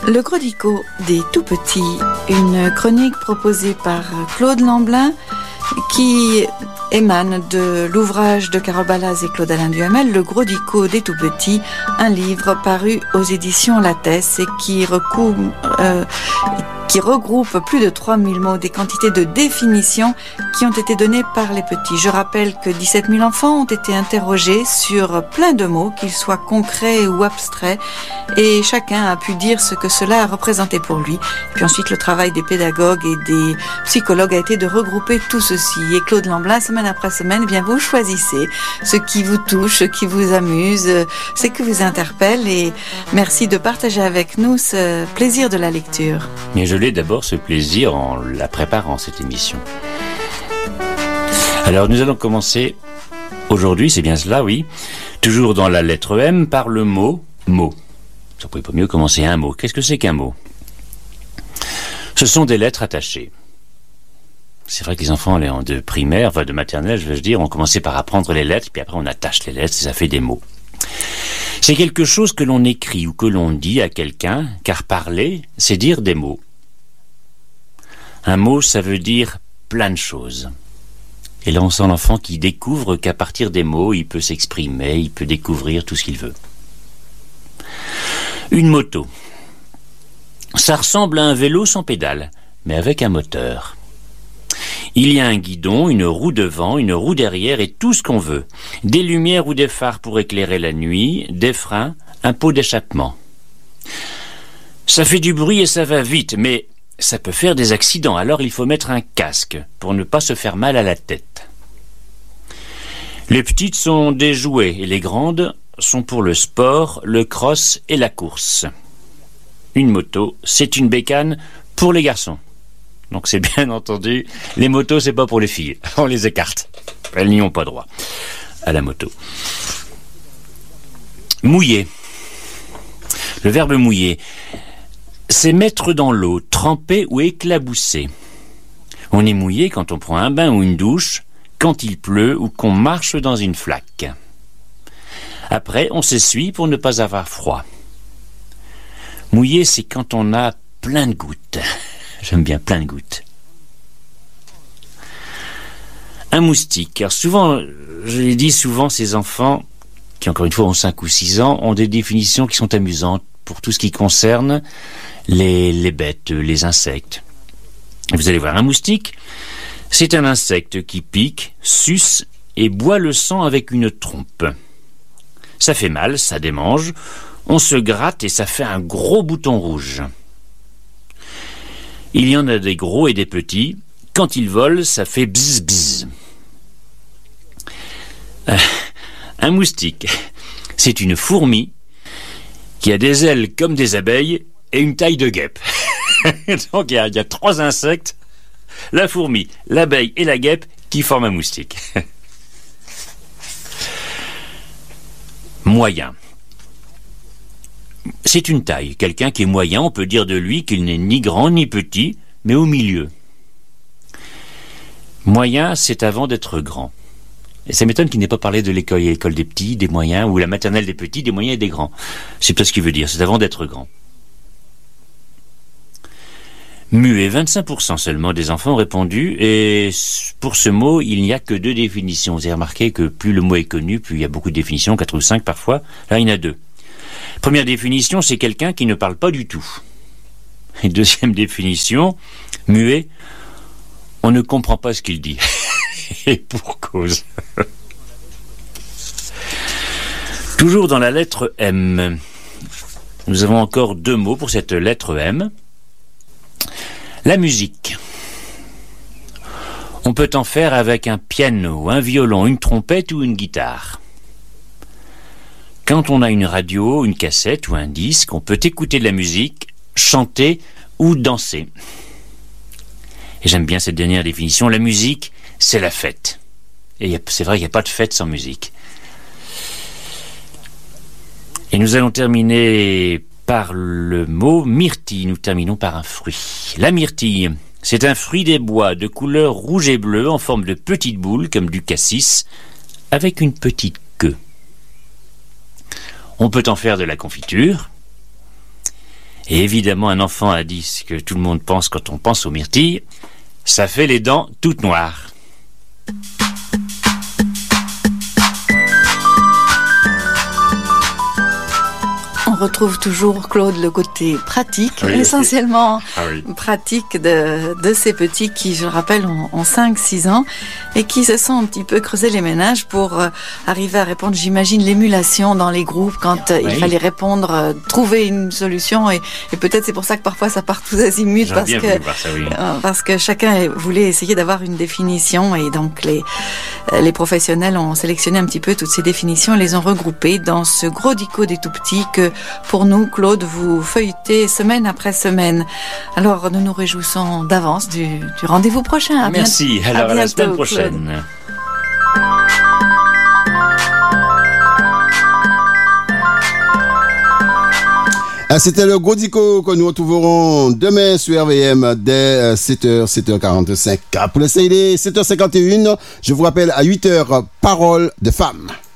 Le Grodico des tout-petits, une chronique proposée par Claude Lamblin qui émane de l'ouvrage de Carole Balaz et Claude Alain Duhamel, Le Grodico des tout-petits, un livre paru aux éditions Lattès et qui regroupe plus de 3000 mots, des quantités de définitions qui ont été données par les petits. Je rappelle que 17 000 enfants ont été interrogés sur plein de mots, qu'ils soient concrets ou abstraits, et chacun a pu dire ce que cela a représenté pour lui. Puis ensuite, le travail des pédagogues et des psychologues a été de regrouper tout ceci. Et Claude Lamblin, semaine après semaine, eh bien vous choisissez ce qui vous touche, ce qui vous amuse, ce qui vous interpelle, et merci de partager avec nous ce plaisir de la lecture. Mais je l'ai d'abord ce plaisir en la préparant, cette émission. Alors nous allons commencer aujourd'hui, c'est bien cela, oui, toujours dans la lettre M, par le mot « mot ». Ça ne pouvait pas mieux commencer un mot. Qu'est-ce que c'est qu'un mot ? Ce sont des lettres attachées. C'est vrai que les enfants de primaire, enfin de maternelle, je veux dire, ont commencé par apprendre les lettres, puis après on attache les lettres et ça fait des mots. C'est quelque chose que l'on écrit ou que l'on dit à quelqu'un, car parler, c'est dire des mots. Un mot, ça veut dire plein de choses. Et là, on sent l'enfant qui découvre qu'à partir des mots, il peut s'exprimer, il peut découvrir tout ce qu'il veut. Une moto. Ça ressemble à un vélo sans pédale, mais avec un moteur. Il y a un guidon, une roue devant, une roue derrière et tout ce qu'on veut. Des lumières ou des phares pour éclairer la nuit, des freins, un pot d'échappement. Ça fait du bruit et ça va vite, mais ça peut faire des accidents, alors il faut mettre un casque pour ne pas se faire mal à la tête. Les petites sont des jouets et les grandes sont pour le sport, le cross et la course. Une moto, c'est une bécane pour les garçons. Donc c'est bien entendu, les motos c'est pas pour les filles, on les écarte. Elles n'y ont pas droit à la moto. Mouiller. Le verbe mouiller, c'est mettre dans l'eau, tremper ou éclabousser. On est mouillé quand on prend un bain ou une douche, quand il pleut ou qu'on marche dans une flaque. Après, on s'essuie pour ne pas avoir froid. Mouiller, c'est quand on a plein de gouttes. J'aime bien plein de gouttes. Un moustique. Alors souvent, je l'ai dit souvent, ces enfants, qui encore une fois ont 5 ou 6 ans, ont des définitions qui sont amusantes pour tout ce qui concerne les bêtes, les insectes. Vous allez voir, un moustique, c'est un insecte qui pique, suce et boit le sang avec une trompe. Ça fait mal, ça démange, on se gratte et ça fait un gros bouton rouge. Il y en a des gros et des petits. Quand ils volent, ça fait bzz bzz. Un moustique, c'est une fourmi qui a des ailes comme des abeilles et une taille de guêpe. Donc il y a 3 insectes, la fourmi, l'abeille et la guêpe, qui forment un moustique. Moyen. C'est une taille. Quelqu'un qui est moyen, on peut dire de lui qu'il n'est ni grand ni petit, mais au milieu. Moyen, c'est avant d'être grand. Et ça m'étonne qu'il n'ait pas parlé de l'école des petits, des moyens, ou la maternelle des petits, des moyens et des grands. C'est peut-être ce qu'il veut dire, c'est avant d'être grand. Muet, 25% seulement des enfants ont répondu, et pour ce mot, il n'y a que 2 définitions. Vous avez remarqué que plus le mot est connu, plus il y a beaucoup de définitions, 4 ou 5 parfois. Là, il y en a 2. Première définition, c'est quelqu'un qui ne parle pas du tout. Et deuxième définition, muet, on ne comprend pas ce qu'il dit. Et pour cause. Toujours dans la lettre M. Nous avons encore 2 mots pour cette lettre M. La musique. On peut en faire avec un piano, un violon, une trompette ou une guitare. Quand on a une radio, une cassette ou un disque, on peut écouter de la musique, chanter ou danser. Et j'aime bien cette dernière définition. La musique, c'est la fête. Et c'est vrai qu'il n'y a pas de fête sans musique. Et nous allons terminer par le mot myrtille. Nous terminons par un fruit. La myrtille, c'est un fruit des bois de couleur rouge et bleu en forme de petite boule comme du cassis, avec une petite queue. On peut en faire de la confiture. Et évidemment, un enfant a dit ce que tout le monde pense quand on pense aux myrtilles, ça fait les dents toutes noires. On retrouve toujours, Claude, le côté pratique, essentiellement pratique de ces petits qui, je le rappelle, ont 5-6 ans et qui se sont un petit peu creusés les ménages pour arriver à répondre, j'imagine, l'émulation dans les groupes quand il fallait répondre, trouver une solution et peut-être c'est pour ça que parfois ça part tous azimuts parce que chacun voulait essayer d'avoir une définition et donc les professionnels ont sélectionné un petit peu toutes ces définitions et les ont regroupées dans ce gros dico des tout-petits que pour nous, Claude, vous feuilletez semaine après semaine. Alors, nous nous réjouissons d'avance du rendez-vous prochain. Merci. Alors, à la semaine prochaine. C'était le Godico que nous retrouverons demain sur RVM dès 7h, 7h45. Pour l'essayer, 7h51, je vous rappelle à 8h, Parole de femme.